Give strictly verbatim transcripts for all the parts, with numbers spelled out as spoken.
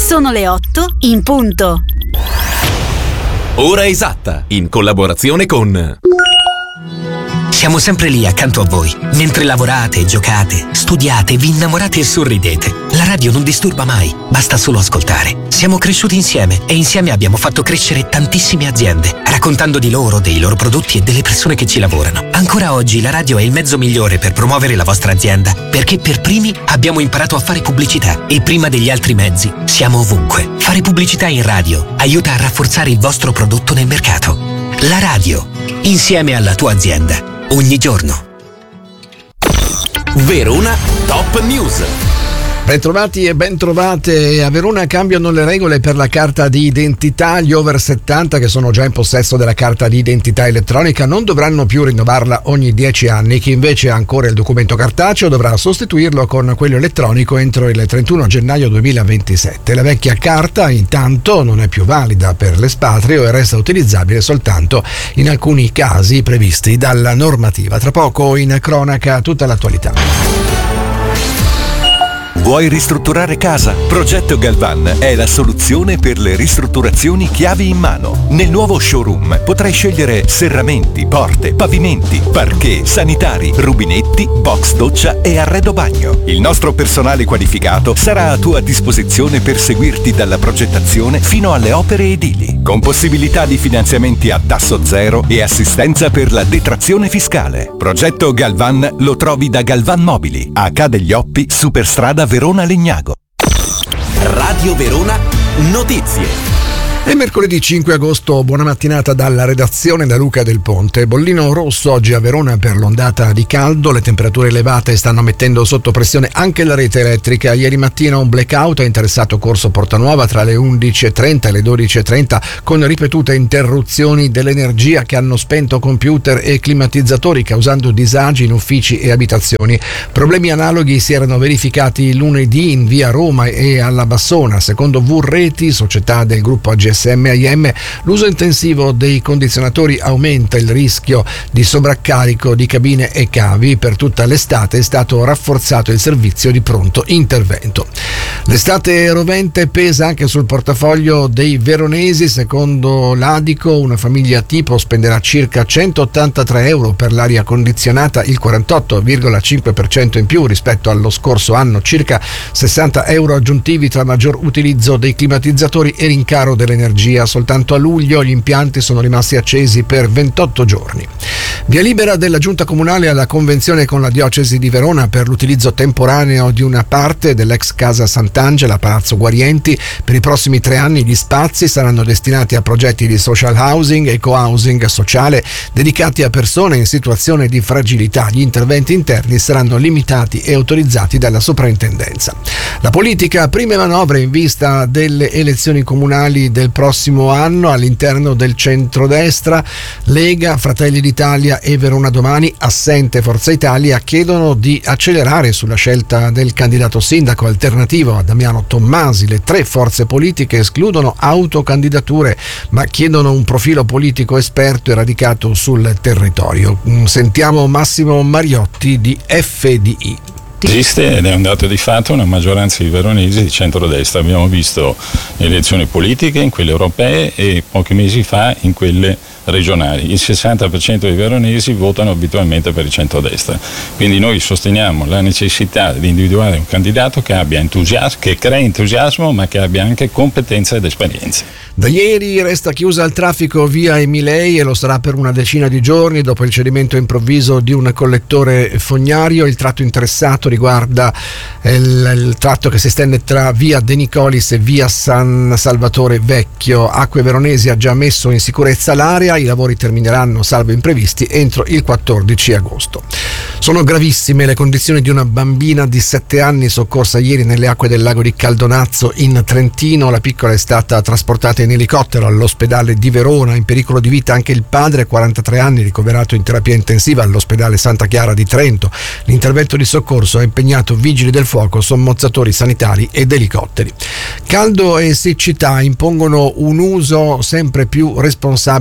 Sono le otto in punto. Ora esatta, in collaborazione con... Siamo sempre lì accanto a voi, mentre lavorate, giocate, studiate, vi innamorate e sorridete. La radio non disturba mai, basta solo ascoltare. Siamo cresciuti insieme e insieme abbiamo fatto crescere tantissime aziende, raccontando di loro, dei loro prodotti e delle persone che ci lavorano. Ancora oggi la radio è il mezzo migliore per promuovere la vostra azienda, perché per primi abbiamo imparato a fare pubblicità e prima degli altri mezzi siamo ovunque. Fare pubblicità in radio aiuta a rafforzare il vostro prodotto nel mercato. La radio, insieme alla tua azienda. Ogni giorno. Verona Top News. Bentrovati e bentrovate. A Verona cambiano le regole per la carta di identità. Gli over settanta che sono già in possesso della carta di identità elettronica non dovranno più rinnovarla ogni dieci anni. Chi invece ha ancora il documento cartaceo dovrà sostituirlo con quello elettronico entro il trentuno gennaio duemilaventisette. La vecchia carta intanto non è più valida per l'espatrio e resta utilizzabile soltanto in alcuni casi previsti dalla normativa. Tra poco in cronaca tutta l'attualità. Vuoi ristrutturare casa? Progetto Galvan è la soluzione per le ristrutturazioni chiavi in mano. Nel nuovo showroom potrai scegliere serramenti, porte, pavimenti, parquet, sanitari, rubinetti, box doccia e arredo bagno. Il nostro personale qualificato sarà a tua disposizione per seguirti dalla progettazione fino alle opere edili, con possibilità di finanziamenti a tasso zero e assistenza per la detrazione fiscale. Progetto Galvan lo trovi da Galvan Mobili, a Ca' degli Oppi, Superstrada Verona Legnago. Radio Verona Notizie. È mercoledì cinque agosto, buona mattinata dalla redazione da Luca Del Ponte. Bollino rosso oggi a Verona per l'ondata di caldo, le temperature elevate stanno mettendo sotto pressione anche la rete elettrica. Ieri mattina un blackout ha interessato Corso Portanuova tra le undici e trenta e le dodici e trenta con ripetute interruzioni dell'energia che hanno spento computer e climatizzatori causando disagi in uffici e abitazioni. Problemi analoghi si erano verificati lunedì in via Roma e alla Bassona. Secondo V-Reti, società del gruppo A G S M I M, l'uso intensivo dei condizionatori aumenta il rischio di sovraccarico di cabine e cavi. Per tutta l'estate è stato rafforzato il servizio di pronto intervento. L'estate rovente pesa anche sul portafoglio dei veronesi. Secondo l'Adico, una famiglia tipo spenderà circa centottantatré euro per l'aria condizionata, il quarantotto virgola cinque per cento in più rispetto allo scorso anno, circa sessanta euro aggiuntivi tra maggior utilizzo dei climatizzatori e rincaro dell'energia. Soltanto a luglio gli impianti sono rimasti accesi per ventotto giorni. Via libera della Giunta Comunale alla convenzione con la Diocesi di Verona per l'utilizzo temporaneo di una parte dell'ex Casa Sant'Angela, Palazzo Guarienti. Per i prossimi tre anni gli spazi saranno destinati a progetti di social housing e co-housing sociale dedicati a persone in situazione di fragilità. Gli interventi interni saranno limitati e autorizzati dalla soprintendenza. La politica, prime manovre in vista delle elezioni comunali del prossimo anno all'interno del centrodestra. Lega, Fratelli d'Italia e Verona Domani, assente Forza Italia, chiedono di accelerare sulla scelta del candidato sindaco alternativo a Damiano Tommasi. Le tre forze politiche escludono autocandidature ma chiedono un profilo politico esperto e radicato sul territorio. Sentiamo Massimo Mariotti di F D I. Esiste, ed è un dato di fatto, una maggioranza di veronesi di centrodestra. Abbiamo visto elezioni politiche, in quelle europee e pochi mesi fa in quelle regionali. Il sessanta per cento dei veronesi votano abitualmente per il centrodestra. Quindi noi sosteniamo la necessità di individuare un candidato che abbia entusiasmo, che crei entusiasmo, ma che abbia anche competenza ed esperienza. Da ieri resta chiusa al traffico via Emilei e lo sarà per una decina di giorni dopo il cedimento improvviso di un collettore fognario. Il tratto interessato riguarda il, il tratto che si estende tra via De Nicolis e via San Salvatore Vecchio. Acque Veronesi ha già messo in sicurezza l'area. I lavori termineranno, salvo imprevisti, entro il quattordici agosto. Sono gravissime le condizioni di una bambina di sette anni soccorsa ieri nelle acque del lago di Caldonazzo in Trentino. La piccola è stata trasportata in elicottero all'ospedale di Verona. In pericolo di vita anche il padre, quarantatré anni, ricoverato in terapia intensiva all'ospedale Santa Chiara di Trento. L'intervento di soccorso ha impegnato vigili del fuoco, sommozzatori sanitari ed elicotteri. Caldo e siccità impongono un uso sempre più responsabile del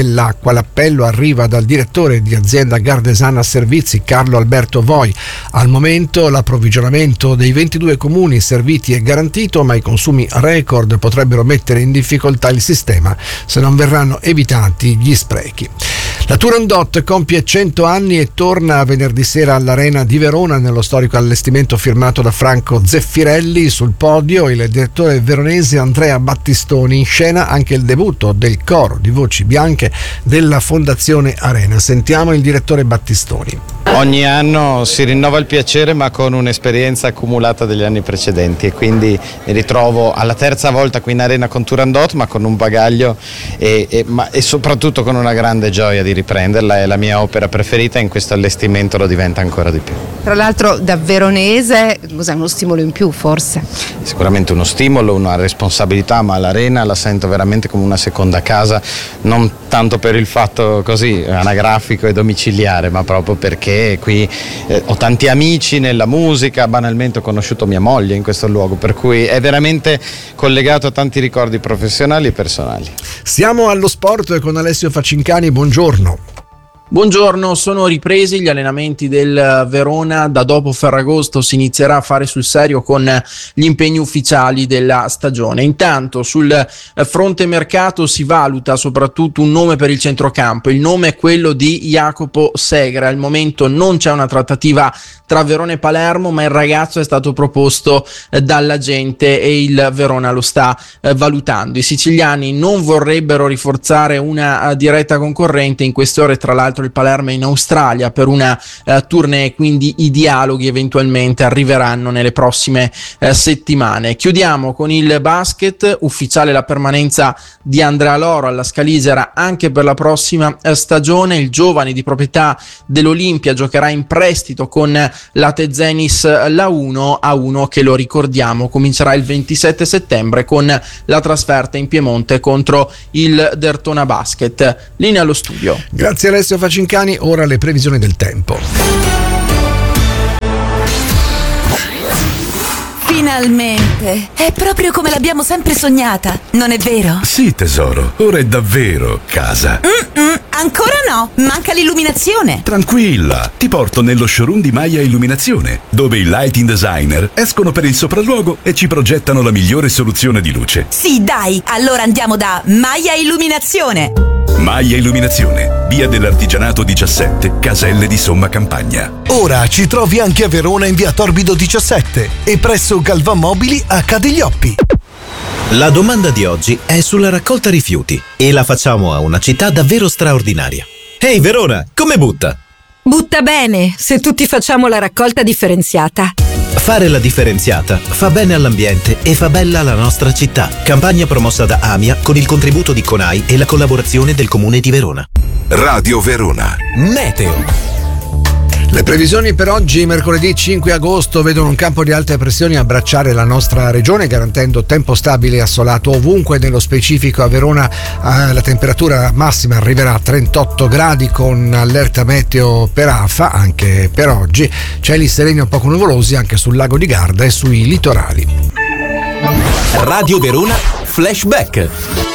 dell'acqua. L'appello arriva dal direttore di azienda Gardesana Servizi, Carlo Alberto Voi. Al momento l'approvvigionamento dei ventidue comuni serviti è garantito, ma i consumi record potrebbero mettere in difficoltà il sistema se non verranno evitati gli sprechi. La Turandot compie cento anni e torna venerdì sera all'Arena di Verona nello storico allestimento firmato da Franco Zeffirelli. Sul podio il direttore veronese Andrea Battistoni, in scena anche il debutto del coro di voci bianche della Fondazione Arena. Sentiamo il direttore Battistoni. Ogni anno si rinnova il piacere, ma con un'esperienza accumulata degli anni precedenti, e quindi mi ritrovo alla terza volta qui in Arena con Turandot, ma con un bagaglio e, e, ma, e soprattutto con una grande gioia di riprenderla. È la mia opera preferita e in questo allestimento lo diventa ancora di più. Tra l'altro da veronese, cos'è, uno stimolo in più forse? Sicuramente uno stimolo, una responsabilità, ma l'Arena la sento veramente come una seconda casa, non tanto per il fatto così anagrafico e domiciliare, ma proprio perché qui eh, ho tanti amici nella musica, banalmente ho conosciuto mia moglie in questo luogo, per cui è veramente collegato a tanti ricordi professionali e personali. Siamo allo sport con Alessio Facincani, buongiorno. Buongiorno, sono ripresi gli allenamenti del Verona. Da dopo Ferragosto si inizierà a fare sul serio con gli impegni ufficiali della stagione. Intanto sul fronte mercato si valuta soprattutto un nome per il centrocampo. Il nome è quello di Jacopo Segre. Al momento non c'è una trattativa tra Verona e Palermo, ma il ragazzo è stato proposto dalla gente e il Verona lo sta valutando. I siciliani non vorrebbero rinforzare una diretta concorrente. In queste ore, tra l'altro, il Palermo è in Australia per una uh, tournée, quindi i dialoghi eventualmente arriveranno nelle prossime uh, settimane. Chiudiamo con il basket, ufficiale la permanenza di Andrea Loro alla Scalisera anche per la prossima uh, stagione. Il giovane di proprietà dell'Olimpia giocherà in prestito con la Tezenis La uno a uno che, lo ricordiamo, comincerà il ventisette settembre con la trasferta in Piemonte contro il Dertona Basket. Linea allo studio. Grazie Alessio Facincani, ora le previsioni del tempo. Finalmente! È proprio come l'abbiamo sempre sognata, non è vero? Sì, tesoro, ora è davvero casa. Mm-mm, ancora no, manca l'illuminazione. Tranquilla, ti porto nello showroom di Maia Illuminazione, dove i lighting designer escono per il sopralluogo e ci progettano la migliore soluzione di luce. Sì, dai, allora andiamo da Maia Illuminazione. Maia Illuminazione, via dell'Artigianato diciassette, Caselle di Somma Campagna. Ora ci trovi anche a Verona in via Torbido diciassette e presso Galvan Mobili a Cadiglioppi. La domanda di oggi è sulla raccolta rifiuti e la facciamo a una città davvero straordinaria. Ehi Verona, come butta? Butta bene, se tutti facciamo la raccolta differenziata. Fare la differenziata fa bene all'ambiente e fa bella la nostra città. Campagna promossa da AMIA con il contributo di CONAI e la collaborazione del Comune di Verona. Radio Verona. Meteo. Le previsioni per oggi, mercoledì cinque agosto, vedono un campo di alte pressioni abbracciare la nostra regione, garantendo tempo stabile e assolato ovunque. Nello specifico a Verona eh, la temperatura massima arriverà a trentotto gradi con allerta meteo per afa anche per oggi. Cieli sereni un poco nuvolosi anche sul lago di Garda e sui litorali. Radio Verona Flashback.